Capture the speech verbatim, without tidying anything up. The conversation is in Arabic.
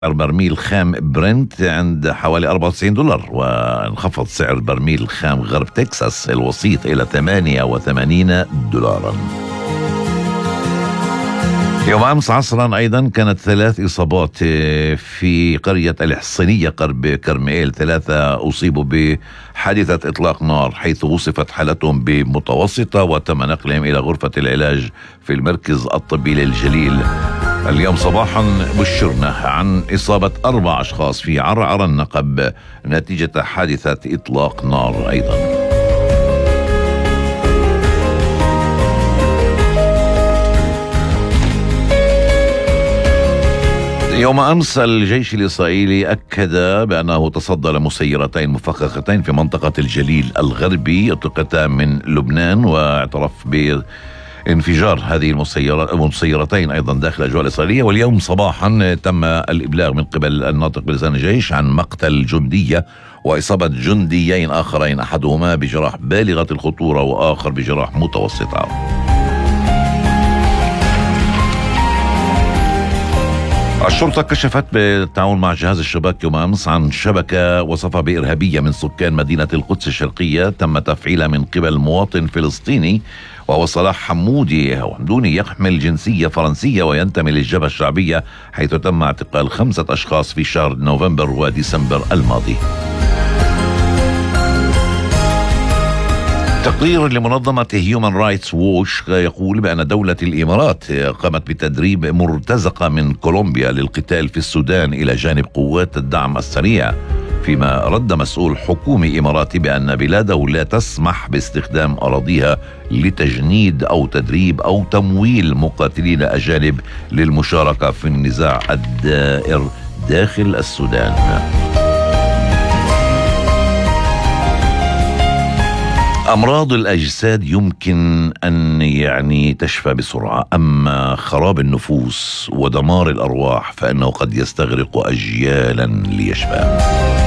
برميل خام برنت عند حوالي أربعة وتسعين دولار، وانخفض سعر برميل خام غرب تكساس الوسيط إلى ثمانية وثمانين دولارا. يوم أمس عصرا أيضا كانت ثلاث إصابات في قرية الحصينية قرب كرميل. ثلاثة أصيبوا بحادثة إطلاق نار، حيث وصفت حالتهم بمتوسطة وتم نقلهم إلى غرفة العلاج في المركز الطبي للجليل. اليوم صباحا بشرنا عن إصابة أربع أشخاص في عرعر النقب نتيجة حادثة إطلاق نار أيضا. يوم أمس الجيش الإسرائيلي أكد بأنه تصدى لمسيرتين مفخختين في منطقة الجليل الغربي أطلقتا من لبنان، واعترف بانفجار هذه المسيرتين أيضا داخل الأجواء الإسرائيلية. واليوم صباحا تم الإبلاغ من قبل الناطق بلسان الجيش عن مقتل جندية وإصابة جنديين آخرين، أحدهما بجراح بالغة الخطورة وآخر بجراح متوسطة. الشرطة كشفت بالتعاون مع جهاز الشباك يوم أمس عن شبكة وصفها بإرهابية من سكان مدينة القدس الشرقية تم تفعيلها من قبل مواطن فلسطيني وهو صلاح حمودي أو حمدوني، يحمل جنسية فرنسية وينتمي للجبهة الشعبية، حيث تم اعتقال خمسة أشخاص في شهر نوفمبر وديسمبر الماضي. تقرير لمنظمة هيومان رايتس ووش يقول بأن دولة الإمارات قامت بتدريب مرتزقة من كولومبيا للقتال في السودان إلى جانب قوات الدعم السريع، فيما رد مسؤول حكومي إماراتي بأن بلاده لا تسمح باستخدام أراضيها لتجنيد أو تدريب أو تمويل مقاتلين أجانب للمشاركة في النزاع الدائر داخل السودان. أمراض الأجساد يمكن أن يعني تشفى بسرعة، أما خراب النفوس ودمار الأرواح فإنه قد يستغرق أجيالا ليشفى.